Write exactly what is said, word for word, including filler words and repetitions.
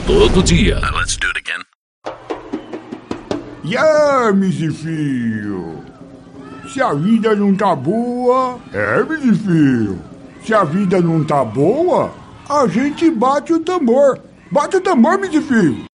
todo dia. Uh, let's do it again. Yeah, Misifio. Se a vida não tá boa, é, Misifio. Se a vida não tá boa, a gente bate o tambor. Bate o tambor, Misifio.